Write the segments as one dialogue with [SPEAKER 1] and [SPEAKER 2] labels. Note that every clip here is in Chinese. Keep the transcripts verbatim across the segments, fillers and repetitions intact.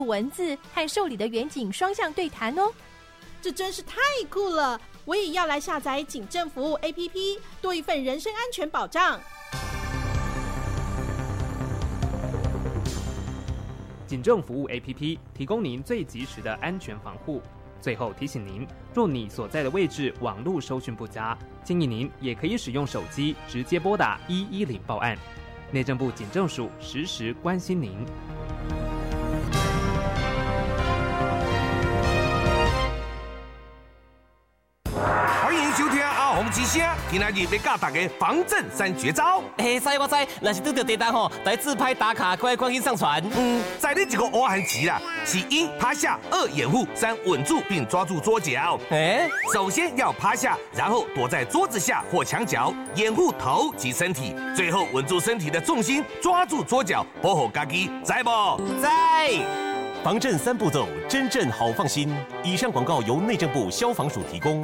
[SPEAKER 1] 文字和受理的远景双向对谈哦。
[SPEAKER 2] 这真是太酷了！我也要来下载警政服务 A P P， 多一份人身安全保障。
[SPEAKER 3] 警政服务 A P P 提供您最及时的安全防护。最后提醒您，若你所在的位置网络收讯不佳，建议您也可以使用手机直接拨打一一零报案。内政部警政署时时关心您。
[SPEAKER 4] 欢迎收听阿红之声，今仔日要教大家防震三绝招。
[SPEAKER 5] 哎，知我知，若是拄到地震吼，来自拍打卡，快关心上传。
[SPEAKER 4] 嗯，在你一个乌汉棋啦，是一趴下，二掩护，三稳住并抓住桌角。
[SPEAKER 5] 哎，
[SPEAKER 4] 首先要趴下，然后躲在桌子下或墙角，掩护头及身体，最后稳住身体的重心，抓住桌角，保护家己，知不？
[SPEAKER 5] 在。防震三步骤，真正好放心。以上广告由内政部消防署提供。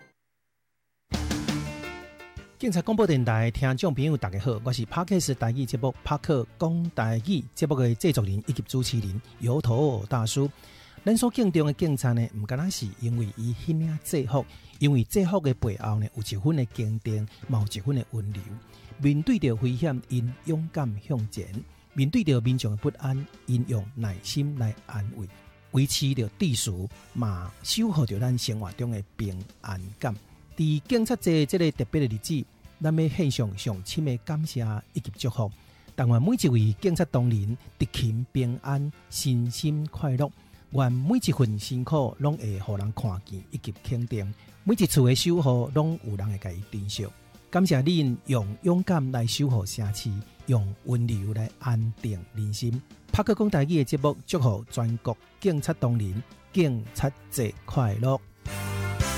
[SPEAKER 6] 警察广播电台听众朋友大家好，我是 Podcast 台语节目帕克讲台语节目的制作人以及主持人油头大叔。咱所敬重的警察呢，不单单是因为伊迄领制服，因为制服的背后呢有一份的坚定，也有一份的温柔。面对着危险，因勇敢向前；面对着民众的不安，因用耐心来安慰，维持着秩序，嘛守护着咱生活中的平安感。在警察节这个特别的日子，咱要献上上深的感谢以及祝福。但愿每一位警察同仁得勤平安，身心快乐。愿每一份辛苦拢会互人看见以及肯定，每一次的守护拢有人会甲伊珍惜。感谢恁用勇敢来守护城市，用温柔来安定人心。帕克讲台语的节目，祝福全国警察同仁警察节快乐。